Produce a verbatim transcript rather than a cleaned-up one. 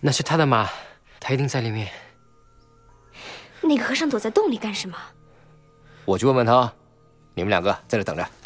那是他的马，他一定在里面。 那个和尚躲在洞里干什么？ 我去问问他。你们两个在这等着。